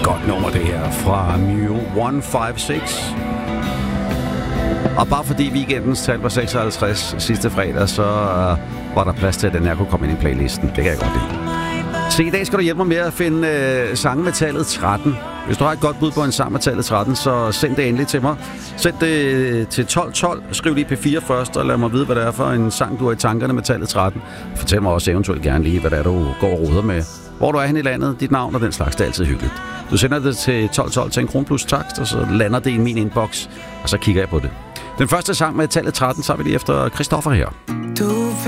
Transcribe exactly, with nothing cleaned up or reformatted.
Godt nummer det her fra Mew et fem seks. Og bare fordi weekendens tal var seksoghalvtreds sidste fredag, så uh, var der plads til, at den her kunne komme ind i playlisten. Det kan jeg godt lide. Se, i dag skal du hjælpe mig med at finde uh, sange med tallet tretten. Hvis du har et godt bud på en sang med tallet tretten, så send det endelig til mig. Send det til tolv tolv. Skriv lige P fire først, og lad mig vide, hvad det er for en sang, du har i tankerne med tallet tretten. Fortæl mig også eventuelt gerne lige, hvad det er, du går og roder med. Hvor du er henne i landet, dit navn og den slags, det er altid hyggeligt. Du sender det til tolv tolv til en kron plus takst, og så lander det i min inbox, og så kigger jeg på det. Den første sang med tallet tretten, så er vi lige efter Christoffer her. Du